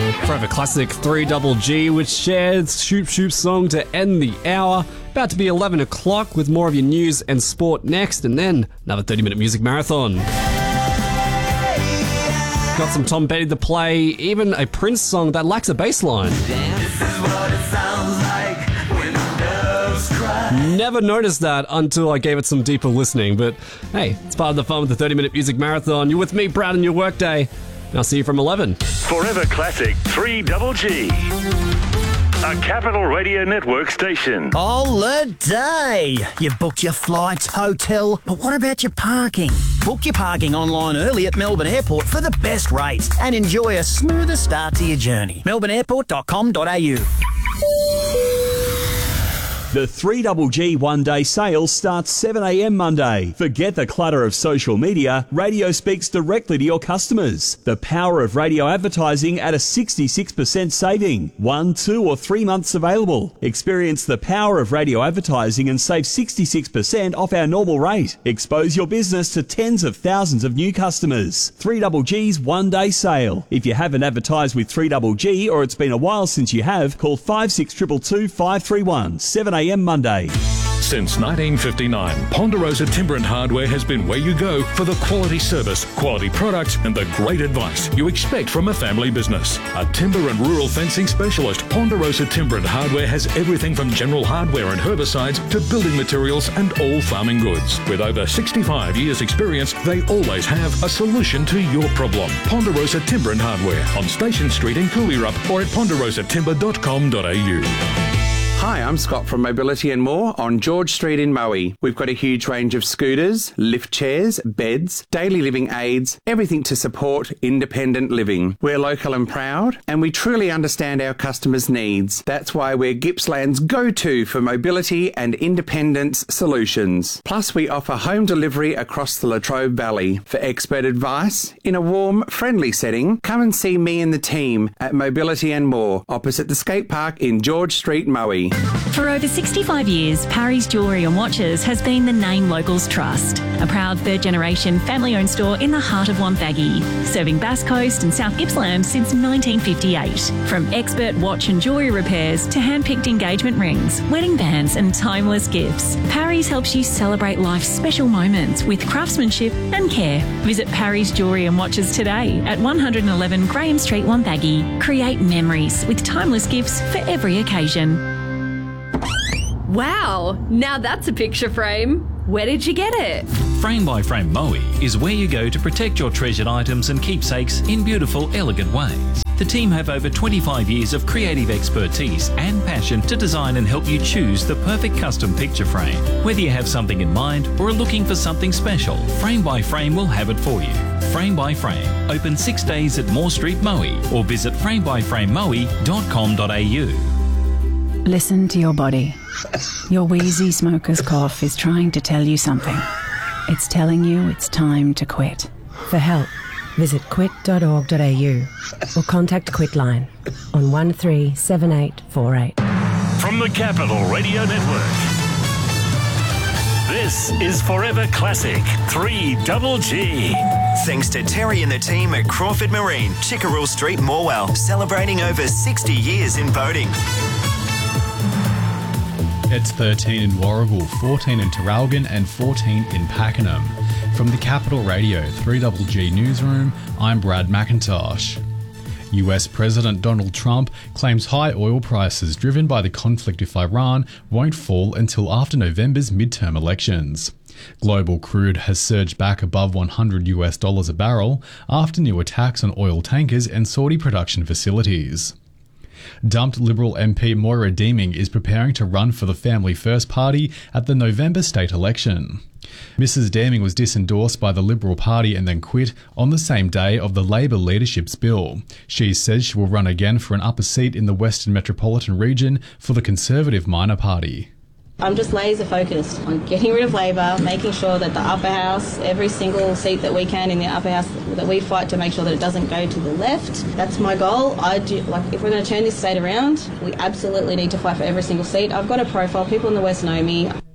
Forever Classic 3GG, which shares Shoop Shoop's song to end the hour. About to be 11 o'clock with more of your news and sport next, and then another 30-minute music marathon. Got some Tom Petty to play, even a Prince song that lacks a bass line. Never noticed that until I gave it some deeper listening, but hey, it's part of the fun with the 30-minute music marathon. You're with me, Brad, in your workday. I'll see you from 11. Forever Classic 3GG. A Capital Radio Network station. Holiday! You've booked your flights, hotel, but what about your parking? Book your parking online early at Melbourne Airport for the best rates and enjoy a smoother start to your journey. melbourneairport.com.au. The 3GG one-day sale starts 7 a.m. Monday. Forget the clutter of social media. Radio speaks directly to your customers. The power of radio advertising at a 66% saving. 1, 2 or 3 months available. Experience the power of radio advertising and save 66% off our normal rate. Expose your business to tens of thousands of new customers. 3GG's one-day sale. If you haven't advertised with 3GG or it's been a while since you have, call 56222 531 7 a.m. Monday. Since 1959, Ponderosa Timber and Hardware has been where you go for the quality service, quality products and the great advice you expect from a family business. A timber and rural fencing specialist, Ponderosa Timber and Hardware has everything from general hardware and herbicides to building materials and all farming goods. With over 65 years experience, they always have a solution to your problem. Ponderosa Timber and Hardware on Station Street in Cooleyrup or at ponderosatimber.com.au. Hi, I'm Scott from Mobility and More on George Street in Moe. We've got a huge range of scooters, lift chairs, beds, daily living aids, everything to support independent living. We're local and proud, and we truly understand our customers' needs. That's why we're Gippsland's go-to for mobility and independence solutions. Plus, we offer home delivery across the Latrobe Valley. For expert advice, in a warm, friendly setting, come and see me and the team at Mobility and More, opposite the skate park in George Street, Moe. For over 65 years, Parry's Jewellery and Watches has been the name locals trust. A proud third-generation family-owned store in the heart of Wonthaggi, serving Bass Coast and South Gippsland since 1958. From expert watch and jewellery repairs to hand-picked engagement rings, wedding bands and timeless gifts, Parry's helps you celebrate life's special moments with craftsmanship and care. Visit Parry's Jewellery and Watches today at 111 Graham Street, Wonthaggi. Create memories with timeless gifts for every occasion. Wow, now that's a picture frame. Where did you get it? Frame by Frame Moe is where you go to protect your treasured items and keepsakes in beautiful, elegant ways. The team have over 25 years of creative expertise and passion to design and help you choose the perfect custom picture frame. Whether you have something in mind or are looking for something special, Frame by Frame will have it for you. Frame by Frame, open 6 days at Moore Street, Moe, or visit framebyframemoe.com.au. Listen to your body. Your wheezy smoker's cough is trying to tell you something. It's telling you it's time to quit. For help, visit quit.org.au or contact Quitline on 137848. From the Capital Radio Network, this is Forever Classic 3GG. Thanks to Terry and the team at Crawford Marine, Chickerell Street, Morwell, celebrating over 60 years in boating. It's 13 in Warragul, 14 in Terralgan and 14 in Pakenham. From the Capital Radio 3GG Newsroom, I'm Brad McIntosh. US President Donald Trump claims high oil prices driven by the conflict with Iran won't fall until after November's midterm elections. Global crude has surged back above $100 a barrel after new attacks on oil tankers and Saudi production facilities. Dumped Liberal MP Moira Deeming is preparing to run for the Family First Party at the November state election. Mrs Deeming was disendorsed by the Liberal Party and then quit on the same day of the Labor leadership's bill. She says she will run again for an upper seat in the Western Metropolitan region for the Conservative Minor Party. I'm just laser focused on getting rid of Labor, making sure that the upper house, every single seat that we can in the upper house, that we fight to make sure that it doesn't go to the left. That's my goal. If we're going to turn this state around, we absolutely need to fight for every single seat. I've got a profile. People in the West know me.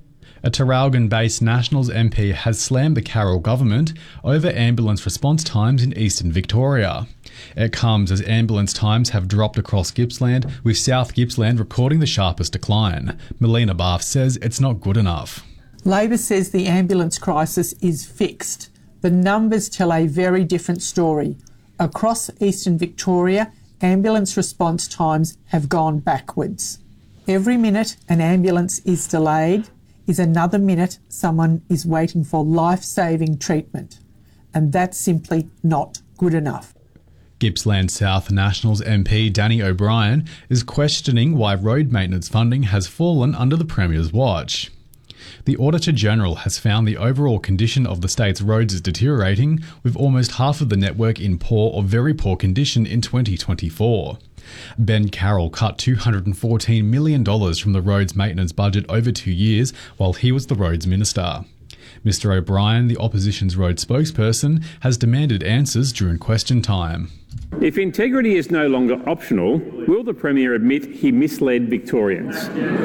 A Traralgon-based Nationals MP has slammed the Carroll government over ambulance response times in eastern Victoria. It comes as ambulance times have dropped across Gippsland, with South Gippsland recording the sharpest decline. Melina Barth says it's not good enough. Labor says the ambulance crisis is fixed. The numbers tell a very different story. Across eastern Victoria, ambulance response times have gone backwards. Every minute an ambulance is delayed is another minute someone is waiting for life-saving treatment. And that's simply not good enough. Gippsland South Nationals MP Danny O'Brien is questioning why road maintenance funding has fallen under the Premier's watch. The Auditor-General has found the overall condition of the state's roads is deteriorating, with almost half of the network in poor or very poor condition in 2024. Ben Carroll cut $214 million from the roads maintenance budget over 2 years while he was the roads minister. Mr O'Brien, the opposition's road spokesperson, has demanded answers during question time. If integrity is no longer optional, will the Premier admit he misled Victorians?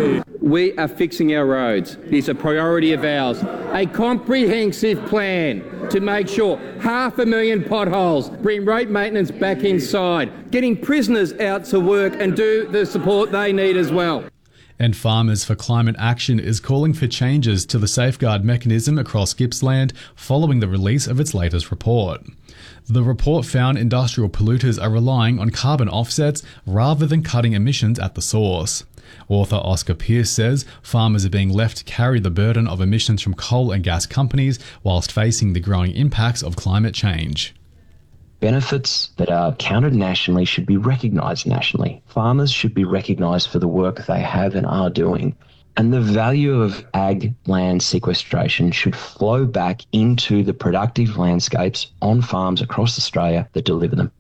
We are fixing our roads. It is a priority of ours. A comprehensive plan to make sure 500,000 potholes, bring road maintenance back inside, getting prisoners out to work and do the support they need as well. And Farmers for Climate Action is calling for changes to the safeguard mechanism across Gippsland following the release of its latest report. The report found industrial polluters are relying on carbon offsets rather than cutting emissions at the source. Author Oscar Pearce says farmers are being left to carry the burden of emissions from coal and gas companies whilst facing the growing impacts of climate change. Benefits that are counted nationally should be recognised nationally. Farmers should be recognised for the work they have and are doing. And the value of ag land sequestration should flow back into the productive landscapes on farms across Australia that deliver them.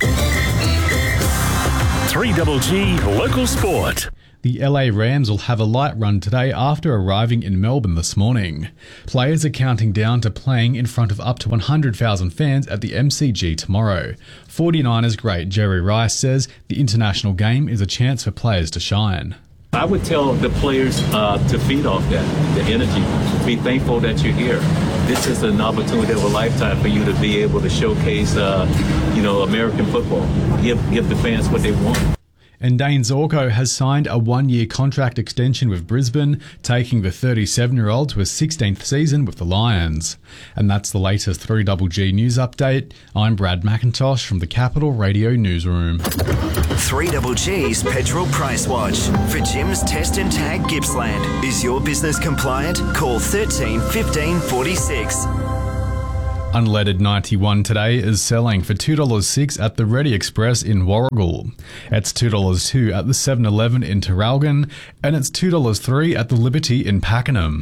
3GG Local Sport. The LA Rams will have a light run today after arriving in Melbourne this morning. Players are counting down to playing in front of up to 100,000 fans at the MCG tomorrow. 49ers great Jerry Rice says the international game is a chance for players to shine. I would tell the players to feed off that, the energy. Be thankful that you're here. This is an opportunity of a lifetime for you to be able to showcase, American football. Give the fans what they want. And Dane Zorko has signed a 1-year contract extension with Brisbane, taking the 37-year-old to his 16th season with the Lions. And that's the latest 3GG news update. I'm Brad McIntosh from the Capital Radio Newsroom. 3GG's Petrol Price Watch. For Jim's Test and Tag Gippsland. Is your business compliant? Call 13 15 46. Unleaded 91 today is selling for $2.06 at the Ready Express in Warragul. It's $2.02 at the 7-Eleven in Traralgon, and it's $2.03 at the Liberty in Pakenham.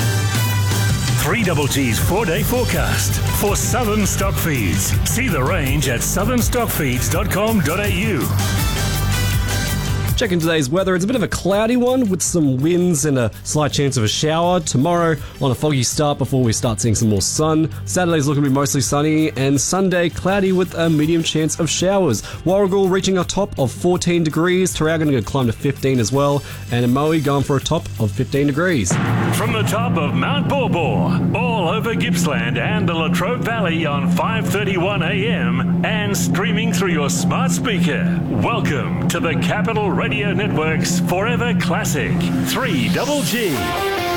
3GG's 4-day forecast for Southern Stockfeeds. See the range at southernstockfeeds.com.au. Checking today's weather, it's a bit of a cloudy one with some winds and a slight chance of a shower. Tomorrow on a foggy start before we start seeing some more sun. Saturday's looking to be mostly sunny, and Sunday cloudy with a medium chance of showers. Warragul reaching a top of 14 degrees, Traralgon going to climb to 15 as well, and in Moe going for a top of 15 degrees. From the top of Mount Borbor, all over Gippsland and the Latrobe Valley on 5:31 a.m. and streaming through your smart speaker. Welcome to the Capital Radio Network's Forever Classic 3GG.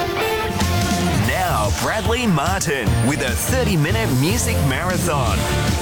Now Bradley Martin with a 30-minute music marathon.